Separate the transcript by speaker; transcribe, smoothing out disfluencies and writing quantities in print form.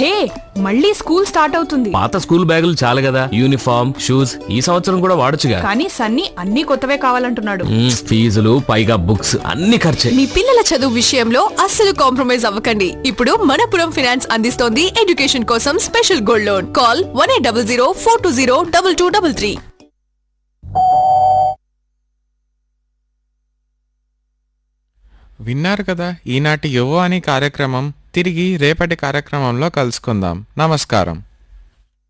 Speaker 1: హే, మళ్ళీ school start అవుతుంది.
Speaker 2: పాత స్కూల్ బ్యాగులు చాలు కదా, యూనిఫామ్ షూస్ ఈ సంవత్సరం కూడా వాడొచ్చుగా.
Speaker 1: కానీ సన్నీ అన్ని కొత్తవే కావాలంటున్నాడు.
Speaker 2: ఫీజులు పైగా బుక్స్ అన్ని ఖర్చే.
Speaker 3: మీ పిల్లల చదువు విషయంలో అస్సలు కాంప్రమైజ్ అవ్వకండి. ఇప్పుడు మనపురం ఫైనాన్స్ అందిస్తోంది ఎడ్యుకేషన్ కోసం స్పెషల్ గోల్డ్ లోన్. కాల్ 1800 420 2233.
Speaker 4: విన్నారు కదా ఈనాటి యువ అని కార్యక్రమం. తిరిగి రేపటి కార్యక్రమంలో కలుసుకుందాం. నమస్కారం.